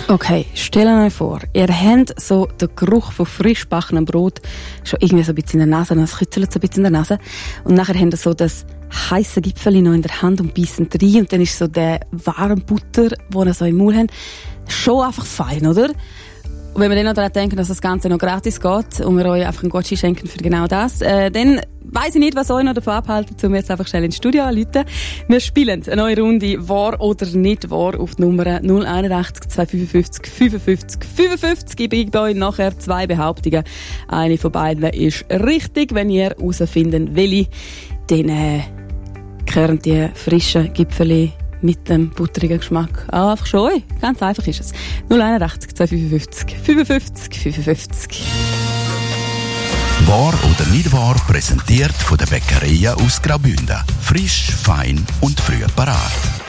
Okay, stellt euch vor, ihr habt so den Geruch von frisch gebackenem Brot schon irgendwie so ein bisschen in der Nase, es kitzelt so ein bisschen in der Nase. Und nachher habt ihr so das heisse Gipfeli noch in der Hand und beißen rein. Und dann ist so der warme Butter, den ihr so im Mund habt, schon einfach fein, oder? Und wenn wir dann noch daran denken, dass das Ganze noch gratis geht und wir euch einfach einen Gutschein schenken für genau das, dann weiss ich nicht, was euch noch davon abhalten, um jetzt einfach schnell ins Studio anzurufen. Wir spielen eine neue Runde «Wahr oder nicht wahr» auf die Nummer 081 255 55 55. Ich gebe euch nachher 2 Behauptungen. Eine von beiden ist richtig. Wenn ihr herausfinden welche, dann gehören die frischen Gipfeli mit dem butterigen Geschmack einfach schon euch. Ganz einfach ist es. 081 255 55 55. Wahr oder nicht wahr, präsentiert von der Bäckerei aus Graubünden. Frisch, fein und früh parat.